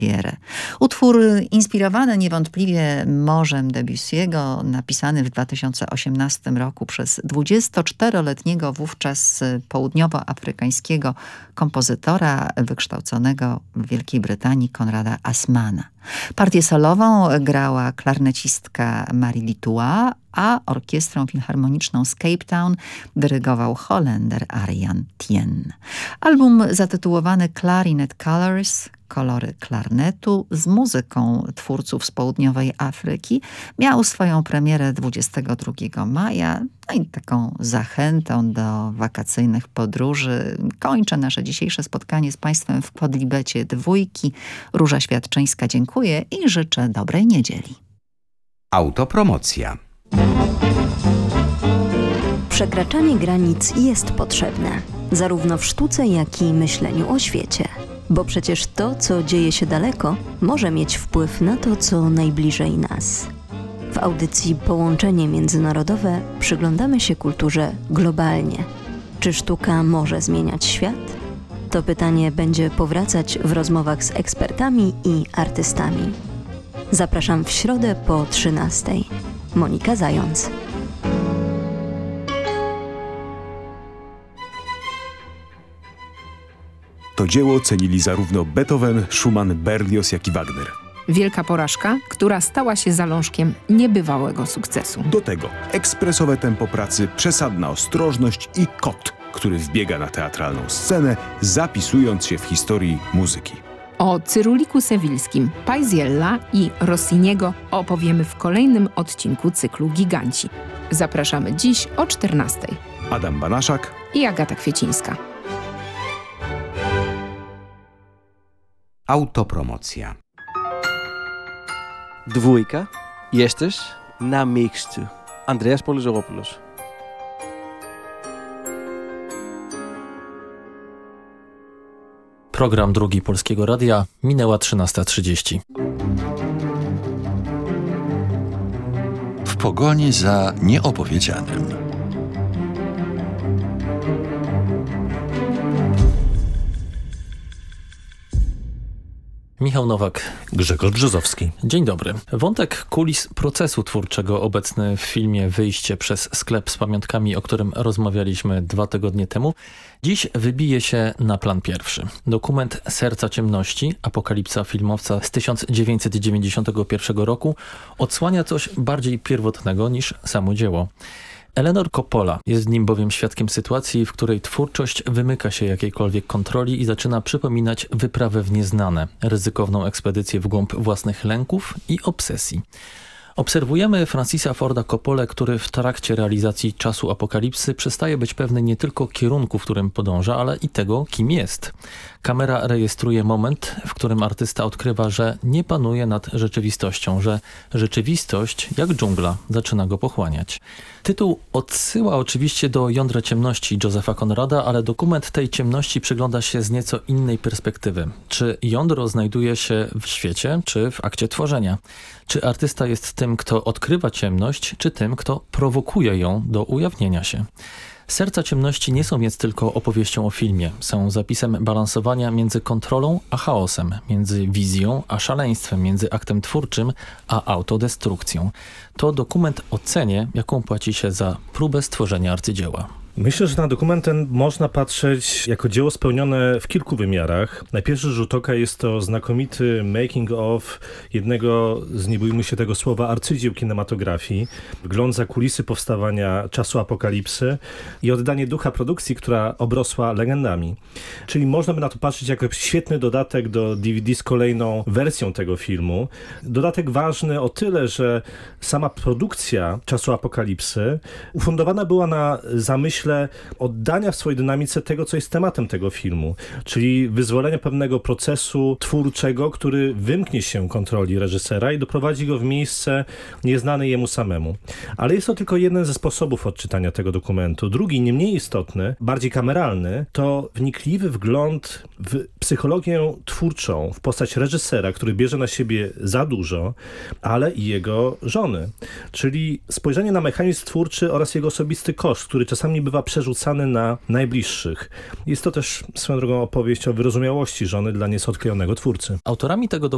Utwór inspirowany niewątpliwie morzem Debussy'ego, napisany w 2018 roku przez 24-letniego wówczas południowoafrykańskiego kompozytora wykształconego w Wielkiej Brytanii Konrada Assmana. Partię solową grała klarnecistka Marie Litua, a orkiestrą filharmoniczną z Cape Town dyrygował Holender Arjan Tien. Album zatytułowany Clarinet Colors, kolory klarnetu, z muzyką twórców z południowej Afryki, miał swoją premierę 22 maja. No i taką zachętą do wakacyjnych podróży kończę nasze dzisiejsze spotkanie z Państwem w Quodlibecie dwójki. Róża Świadczyńska dziękuję i życzę dobrej niedzieli. Autopromocja. Przekraczanie granic jest potrzebne, zarówno w sztuce, jak i myśleniu o świecie. Bo przecież to, co dzieje się daleko, może mieć wpływ na to, co najbliżej nas. W audycji Połączenie Międzynarodowe przyglądamy się kulturze globalnie. Czy sztuka może zmieniać świat? To pytanie będzie powracać w rozmowach z ekspertami i artystami. Zapraszam w środę po 13:00. Monika Zając. To dzieło cenili zarówno Beethoven, Schumann, Berlioz, jak i Wagner. Wielka porażka, która stała się zalążkiem niebywałego sukcesu. Do tego ekspresowe tempo pracy, przesadna ostrożność i kot, który wbiega na teatralną scenę, zapisując się w historii muzyki. O Cyruliku Sewilskim, Paisiella i Rossiniego opowiemy w kolejnym odcinku cyklu Giganci. Zapraszamy dziś o 14:00. Adam Banaszak I Agata Kwiecińska. Autopromocja. Dwójka. Jesteś na miejscu. Andreas Polizoropoulos. Program Drugi Polskiego Radia, minęła 13:30. W pogoni za nieopowiedzianym. Michał Nowak. Grzegorz Brzozowski. Dzień dobry. Wątek kulis procesu twórczego obecny w filmie Wyjście przez sklep z pamiątkami, o którym rozmawialiśmy 2 tygodnie temu, dziś wybije się na plan pierwszy. Dokument Serca ciemności, apokalipsa filmowca z 1991 roku, odsłania coś bardziej pierwotnego niż samo dzieło. Eleanor Coppola jest w nim bowiem świadkiem sytuacji, w której twórczość wymyka się jakiejkolwiek kontroli i zaczyna przypominać wyprawę w nieznane, ryzykowną ekspedycję w głąb własnych lęków i obsesji. Obserwujemy Francisa Forda Coppolę, który w trakcie realizacji Czasu apokalipsy przestaje być pewny nie tylko kierunku, w którym podąża, ale i tego, kim jest. Kamera rejestruje moment, w którym artysta odkrywa, że nie panuje nad rzeczywistością, że rzeczywistość, jak dżungla, zaczyna go pochłaniać. Tytuł odsyła oczywiście do Jądra ciemności Josepha Conrada, ale dokument tej ciemności przygląda się z nieco innej perspektywy. Czy jądro znajduje się w świecie, czy w akcie tworzenia? Czy artysta jest tym, kto odkrywa ciemność, czy tym, kto prowokuje ją do ujawnienia się? Serca ciemności nie są więc tylko opowieścią o filmie. Są zapisem balansowania między kontrolą a chaosem, między wizją a szaleństwem, między aktem twórczym a autodestrukcją. To dokument o cenie, jaką płaci się za próbę stworzenia arcydzieła. Myślę, że na dokument ten można patrzeć jako dzieło spełnione w kilku wymiarach. Na pierwszy rzut oka jest to znakomity making of jednego z, nie bójmy się tego słowa, arcydzieł kinematografii. Wgląd za kulisy powstawania Czasu apokalipsy i oddanie ducha produkcji, która obrosła legendami. Czyli można by na to patrzeć jako świetny dodatek do DVD z kolejną wersją tego filmu. Dodatek ważny o tyle, że sama produkcja Czasu apokalipsy ufundowana była na zamyśle oddania w swojej dynamice tego, co jest tematem tego filmu, czyli wyzwolenia pewnego procesu twórczego, który wymknie się kontroli reżysera i doprowadzi go w miejsce nieznane jemu samemu. Ale jest to tylko jeden ze sposobów odczytania tego dokumentu. Drugi, nie mniej istotny, bardziej kameralny, to wnikliwy wgląd w psychologię twórczą, w postać reżysera, który bierze na siebie za dużo, ale i jego żony. Czyli spojrzenie na mechanizm twórczy oraz jego osobisty koszt, który czasami bywa przerzucany na najbliższych. Jest to też swoją drogą opowieść o wyrozumiałości żony dla nieco odklejonego twórcy. Autorami tego dokumentu